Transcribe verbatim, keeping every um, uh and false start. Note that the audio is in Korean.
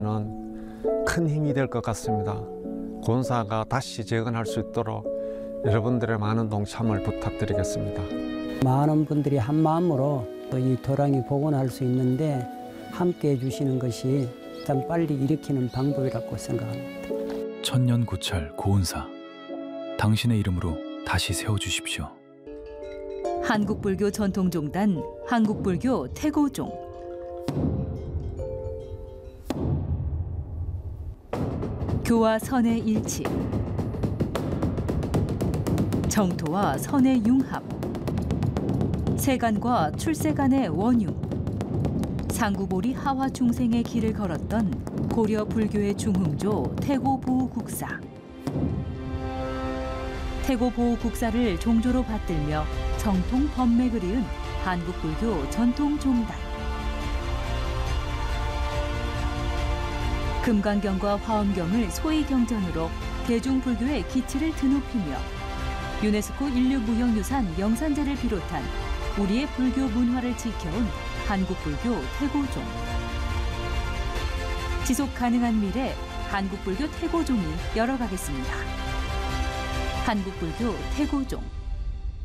큰 힘이 될 것 같습니다. 권사가 다시 재건할 수 있도록 여러분들의 많은 동참을 부탁드리겠습니다. 많은 분들이 한 마음으로 이 도랑이 복원할 수 있는데 함께해 주시는 것이 가장 빨리 일으키는 방법이라고 생각합니다. 천년 고찰 고은사, 당신의 이름으로 다시 세워주십시오. 한국불교 전통종단 한국불교 태고종. 교와 선의 일치, 정토와 선의 융합, 세간과 출세간의 원융, 상구보리 하화 중생의 길을 걸었던 고려 불교의 중흥조 태고보호국사. 태고보호국사를 종조로 받들며 정통 법맥을 이은 한국불교 전통종단. 금강경과 화엄경을 소위경전으로 대중불교의 기치를 드높이며 유네스코 인류무형유산 영산제를 비롯한 우리의 불교 문화를 지켜온 한국불교 태고종. 지속가능한 미래 한국불교 태고종이 열어가겠습니다. 한국불교 태고종.